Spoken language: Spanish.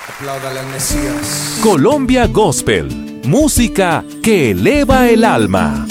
Apláudale al Mesías. Colombia Gospel, música que eleva el alma.